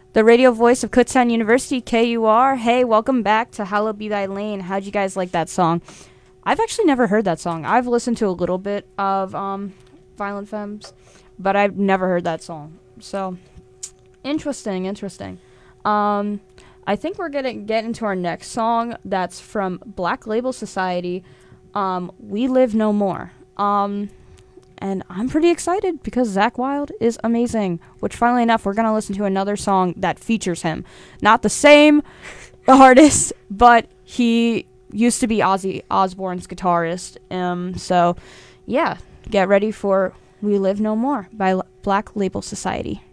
The radio voice of Kutztown University, KUR. Hey, welcome back to Hallowed Be Thy Lane. How'd you guys like that song? I've actually never heard that song. I've listened to a little bit of Violent Femmes, but I've never heard that song. So, interesting. I think we're going to get into our next song. That's from Black Label Society, We Live No More. And I'm pretty excited because Zakk Wylde is amazing, which funnily enough, we're going to listen to another song that features him. Not the same artist, but he used to be Ozzy Osbourne's guitarist. So, yeah, get ready for We Live No More by Black Label Society.